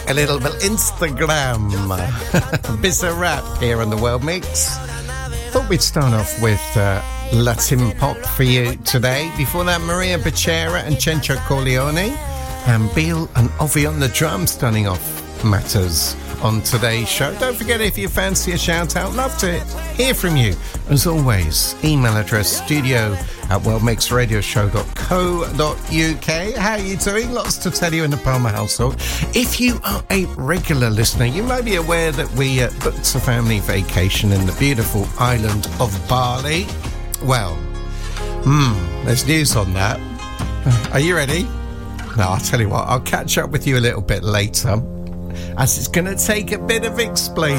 A little bit Instagram. Bizarre rap here on the World Mix. Thought we'd start off with Latin pop for you today. Before that, Maria Becerra and Chencho Corleone, and Beale and Ovi on the drums, starting off matters on today's show. Don't forget, if you fancy a shout out, love to hear from you. As always, email address studio@worldmixradioshow.co.uk. How are you doing? Lots to tell you in the Palmer household. If you are a regular listener, you may be aware that we booked a family vacation in the beautiful island of Bali. Well, there's news on that. Are you ready? No, I'll tell you what, I'll catch up with you a little bit later, as it's going to take a bit of explaining.